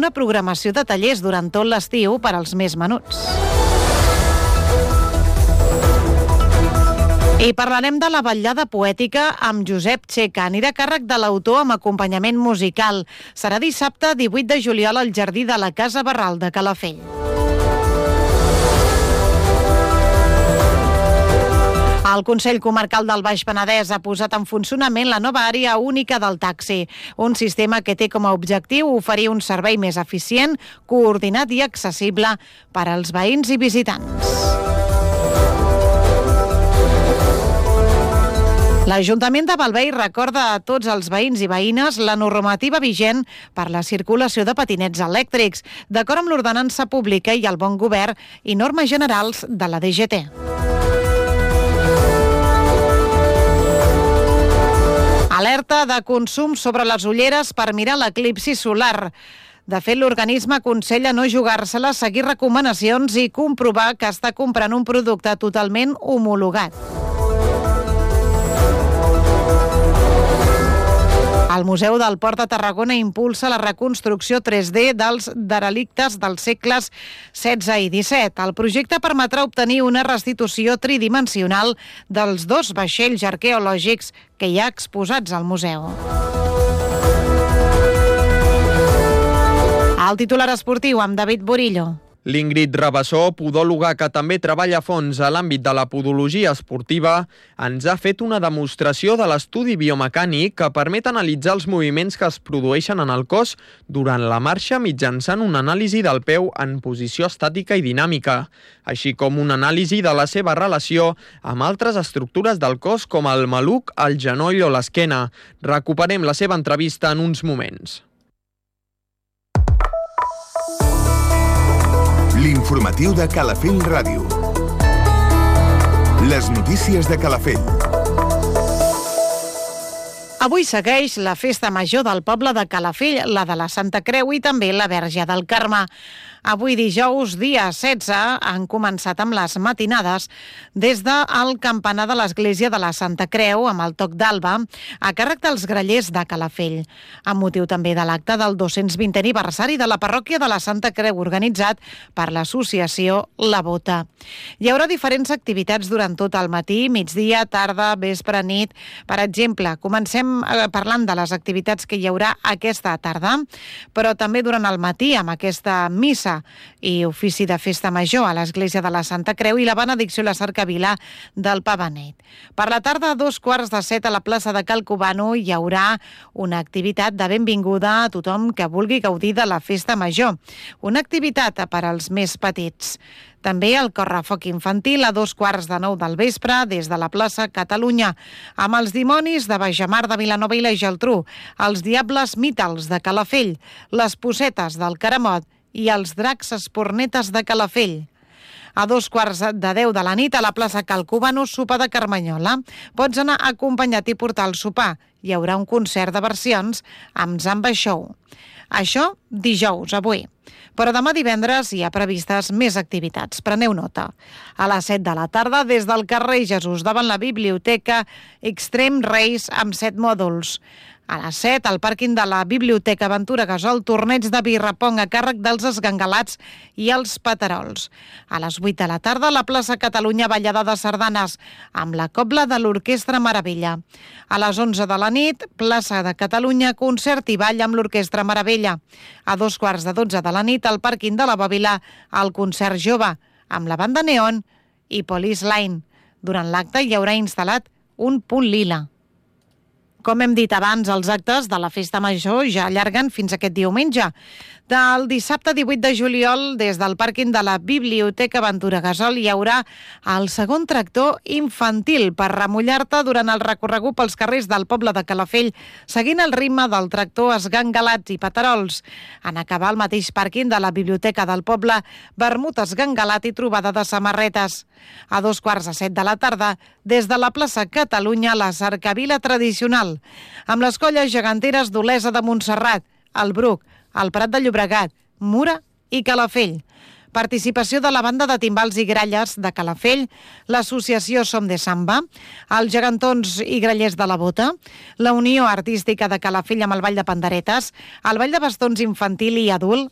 una programació de tallers durant tot l'estiu per als més menuts. I parlarem de la vetllada poètica amb Josep Txeca. Anirà a càrrec de l'autor amb acompanyament musical. Serà dissabte 18 de juliol al jardí de la Casa Barral de Calafell. El Consell Comarcal del Baix Penedès ha posat en funcionament la nova àrea única del taxi, un sistema que té com a objectiu oferir un servei més eficient, coordinat i accessible per als veïns i visitants. L'Ajuntament de Bellvei recorda a tots els veïns i veïnes la normativa vigent per la circulació de patinets elèctrics, d'acord amb l'ordenança pública i el bon govern i normes generals de la DGT. Alerta de consum sobre les ulleres per mirar l'eclipsi solar. De fet, l'organisme aconsella no jugar-se-la, seguir recomanacions i comprovar que està comprant un producte totalment homologat. El Museu del Port de Tarragona impulsa la reconstrucció 3D dels derelictes dels segles XVI i XVII. El projecte permetrà obtenir una restitució tridimensional dels 2 vaixells arqueològics que hi ha exposats al museu. El titular esportiu amb David Borillo. L'Ingrid Rabassó, podòloga que també treballa a fons a l'àmbit de la podologia esportiva, ens ha fet una demostració de l'estudi biomecànic que permet analitzar els moviments que es produeixen en el cos durant la marxa mitjançant una anàlisi del peu en posició estàtica i dinàmica, així com una anàlisi de la seva relació amb altres estructures del cos com el maluc, el genoll o l'esquena. Recuperem la seva entrevista en uns moments. L'informatiu de Calafell Ràdio. Les notícies de Calafell. Avui segueix la festa major del poble de Calafell, la de la Santa Creu i també la Verge del Carme. Avui dijous, dia 16, han començat amb les matinades des del campanar de l'església de la Santa Creu, amb el toc d'alba, a càrrec dels grallers de Calafell, amb motiu també de l'acte del 220è aniversari de la parròquia de la Santa Creu, organitzat per l'associació La Bota. Hi haurà diferents activitats durant tot el matí, migdia, tarda, vespre, nit. Per exemple, comencem parlant de les activitats que hi haurà aquesta tarda, però també durant el matí amb aquesta missa i ofici de festa major a l'església de la Santa Creu i la benedicció i la cercavila del Papa Benet. Per la tarda, a 6:45 a la plaça de Cal Cubano hi haurà una activitat de benvinguda a tothom que vulgui gaudir de la festa major. Una activitat per als més petits. També el correfoc infantil a 8:45 del vespre des de la plaça Catalunya, amb els dimonis de Bajamar de Vilanova i la Geltrú, els diables mítals de Calafell, les possetes del Caramot i els dracs espornetes de Calafell. A 9:15 de la nit a la plaça Cal Cubano, sopar de Carmanyola. Pots anar acompanyat i portar el sopar. Hi haurà un concert de versions amb Zamba Show. Això dijous, avui. Però demà divendres hi ha previstes més activitats. Preneu nota. A les 7 de la tarda, des del carrer Jesús, davant la biblioteca, Extreme Race amb 7 mòduls. A les 7, al pàrquing de la Biblioteca Ventura Gasol, torneig de birrapong a càrrec dels esgangalats i els paterols. A les 8 de la tarda, a la plaça Catalunya, ballada de sardanes, amb la cobla de l'Orquestra Meravella. A les 11 de la nit, plaça de Catalunya, concert i ball amb l'Orquestra Meravella. A 2:15 de la nit, al pàrquing de la Bòbila, el concert jove, amb la banda Neon i Police Line. Durant l'acte hi haurà instal·lat un punt lila. Com hem dit abans, els actes de la Festa Major ja allarguen fins aquest diumenge. Del dissabte 18 de juliol, des del pàrquing de la Biblioteca Ventura Gasol, hi haurà el segon tractor infantil per remullar-te durant el recorregut pels carrers del poble de Calafell, seguint el ritme del tractor esgangalats i paterols. En acabar al mateix pàrquing de la Biblioteca del poble, vermut esgangalat i trobada de samarretes. A 6:45 de la tarda, des de la plaça Catalunya, la cercavila tradicional, amb les colles geganteres d'Olesa de Montserrat, el Bruc, el Prat de Llobregat, Mura i Calafell. Participació de la banda de timbals i gralles de Calafell, l'associació Som de Samba, els gegantons i grallers de la Bota, la Unió Artística de Calafell amb el Ball de Panderetes, el Ball de Bastons infantil i adult,